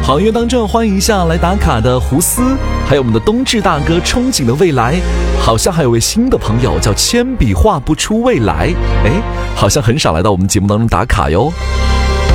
好，音乐当中欢迎一下来打卡的胡思，还有我们的冬至大哥憧憬的未来，好像还有位新的朋友叫铅笔画不出未来，好像很少来到我们节目当中打卡哟。